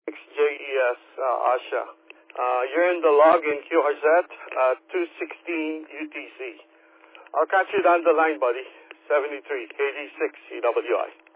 JES, Asha. You're in the log in QRZ, 216 UTC. I'll catch you down the line, buddy. 73, KD6, CWI.